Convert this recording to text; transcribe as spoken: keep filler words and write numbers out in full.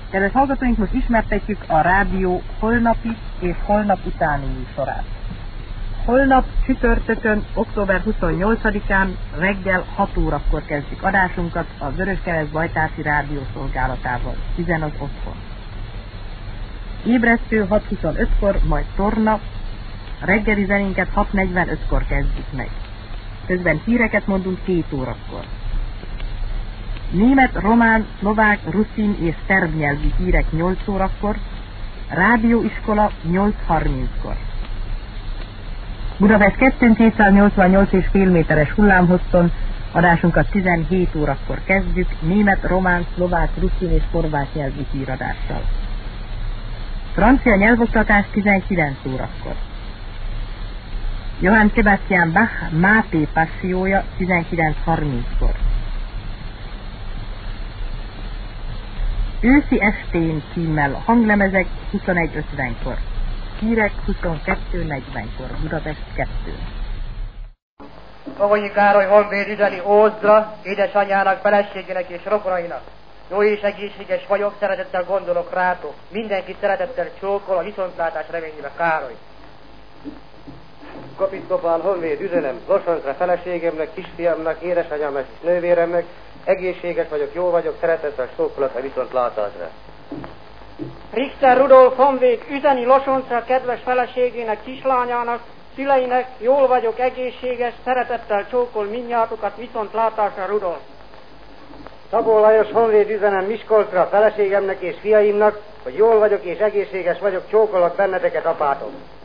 Kedves hallgatóink, most ismertetjük a rádió holnapi és holnap utáni műsorát. Holnap csütörtökön, október huszonnyolcadikán reggel hat órakor kezdjük adásunkat a Vöröskereszt Bajtási Rádiószolgálatával, tizen az otthon. Ébresztő hat huszonötkor, majd torna, reggeli zenénket hat negyvenötkor kezdjük meg. Közben híreket mondunk két órakor. Német, román, szlovák, ruszin és szerb nyelvű hírek nyolc órakor, rádióiskola nyolc harminckor. Budapest kétszáznnyolcvannyolc és fél méteres hullámhosszon adásunkat tizenhét órakor kezdjük, német, román, szlovák, ruszin és horvát nyelvű híradással. Francia nyelvoktatás tizenkilenc órakor. Johann Sebastian Bach Máté passziója tizenkilenc harminckor. Őszi estén címmel hanglemezek huszonegy ötvenkor. Hírek huszonkettő negyvenkor. Budapest kettő. Fogonyi Károly honvéd üzeni Ózdra, édesanyjának, feleségének és rokonainak. Jó és egészséges vagyok, szeretettel gondolok rátok. Mindenki szeretettel csókol, a viszontlátás reményébe, Károly. Kapiszkopál honvéd üzenem Losoncra feleségemnek, kisfiamnak, édesanyámnak és nővéremnek. Egészséges vagyok, jó vagyok, szeretettel csókolok a viszontlátásra. Richter Rudolf honvéd üzeni Losoncra kedves feleségének, kislányának, szüleinek, jól vagyok, egészséges, szeretettel csókol mindnyátokat, viszontlátásra, Rudolf. Szabó Lajos honvéd üzenem Miskolcra feleségemnek és fiaimnak, hogy jól vagyok és egészséges vagyok, csókolok benneteket, apátok.